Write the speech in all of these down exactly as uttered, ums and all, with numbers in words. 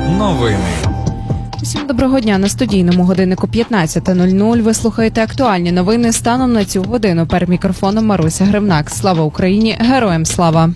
Новини. Всім доброго дня. На студійному годиннику п'ятнадцята нуль нуль ви слухаєте актуальні новини станом на цю годину. Перед мікрофоном Маруся Гривнак. Слава Україні! Героям слава!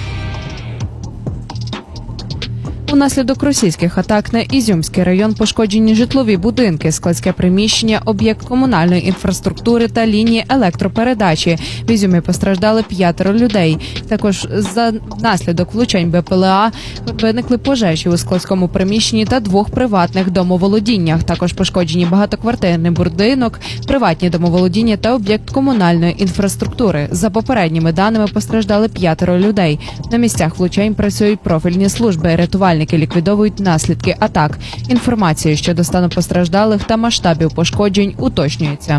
Унаслідок російських атак на Ізюмський район пошкоджені житлові будинки, складське приміщення, об'єкт комунальної інфраструктури та лінії електропередачі. В Ізюмі постраждали п'ятеро людей. Також за наслідок влучань Бе Пе Ле А виникли пожежі у складському приміщенні та двох приватних домоволодіннях. Також пошкоджені багатоквартирний будинок, приватні домоволодіння та об'єкт комунальної інфраструктури. За попередніми даними постраждали п'ятеро людей. На місцях влучань працюють профільні служби, рятувальники ліквідовують наслідки атак. Інформація щодо стану постраждалих та масштабів пошкоджень уточнюється.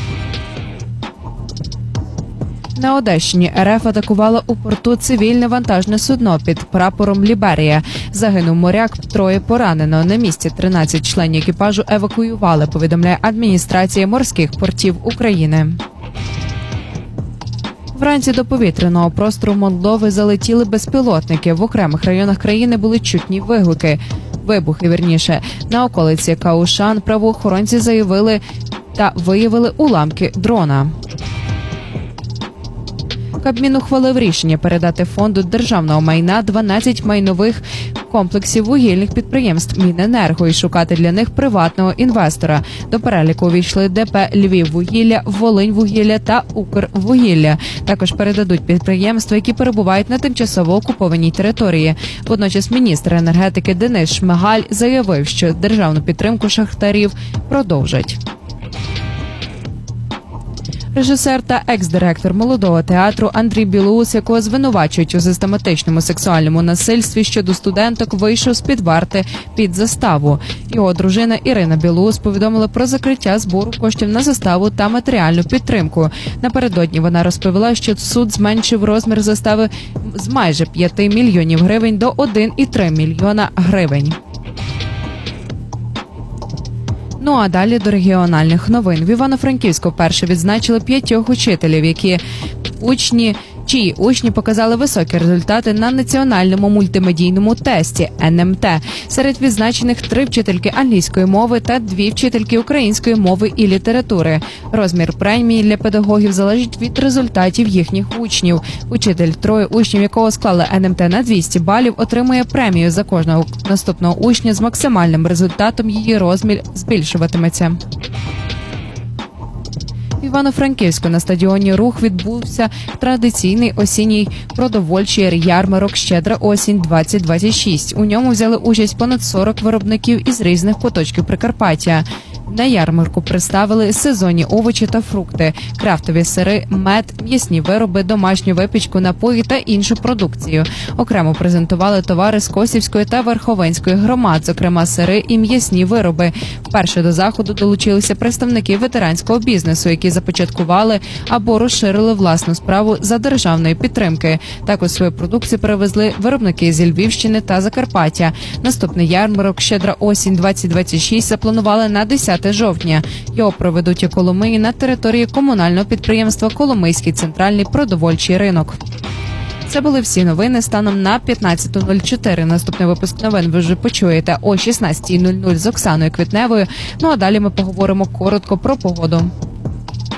На Одещині Ер Еф атакувала у порту цивільне вантажне судно під прапором Ліберія. Загинув моряк, троє поранено. На місці тринадцять членів екіпажу евакуювали, повідомляє адміністрація морських портів України. Вранці до повітряного простору Молдови залетіли безпілотники. В окремих районах країни були чутні вигуки. Вибухи, вірніше. На околиці Каушан правоохоронці заявили та виявили уламки дрона. Кабмін ухвалив рішення передати фонду державного майна дванадцять майнових комплексів вугільних підприємств Міненерго і шукати для них приватного інвестора. До переліку увійшли Де Пе «Львіввугілля», «Волиньвугілля» та «Укрвугілля». Також передадуть підприємства, які перебувають на тимчасово окупованій території. Водночас міністр енергетики Денис Шмигаль заявив, що державну підтримку шахтарів продовжать. Режисер та екс-директор молодого театру Андрій Білоус, якого звинувачують у систематичному сексуальному насильстві щодо студенток, вийшов з-під варти під заставу. Його дружина Ірина Білоус повідомила про закриття збору коштів на заставу та матеріальну підтримку. Напередодні вона розповіла, що суд зменшив розмір застави з майже п'яти мільйонів гривень до одного цілих три мільйона гривень. Ну а далі до регіональних новин. В Івано-Франківську вперше відзначили п'ятьох учителів, які учні, чиї учні показали високі результати на національному мультимедійному тесті Ен Ем Те. Серед відзначених три вчительки англійської мови та дві вчительки української мови і літератури. Розмір премії для педагогів залежить від результатів їхніх учнів. Учитель, троє учнів якого склали Ен Ем Те на двісті балів, отримує премію за кожного наступного учня з максимальним результатом, її розмір збільшуватиметься. В Івано-Франківську на стадіоні «Рух» відбувся традиційний осінній продовольчий ярмарок «Щедра осінь-двадцять двадцять шість». У ньому взяли участь понад сорок виробників із різних куточків Прикарпаття. На ярмарку представили сезонні овочі та фрукти, крафтові сири, мед, м'ясні вироби, домашню випічку, напої та іншу продукцію. Окремо презентували товари з Косівської та Верховинської громад, зокрема сири і м'ясні вироби. Вперше до заходу долучилися представники ветеранського бізнесу, які започаткували або розширили власну справу за державної підтримки. Також свою продукцію привезли виробники зі Львівщини та Закарпаття. Наступний ярмарок «Щедра осінь-двадцять двадцять шість» запланували на десяте жовтня. Його проведуть у Коломиї на території комунального підприємства «Коломийський центральний продовольчий ринок». Це були всі новини станом на п'ятнадцяту нуль чотири. Наступний випуск новин ви вже почуєте о шістнадцятій нуль нуль з Оксаною Квітневою. Ну а далі ми поговоримо коротко про погоду.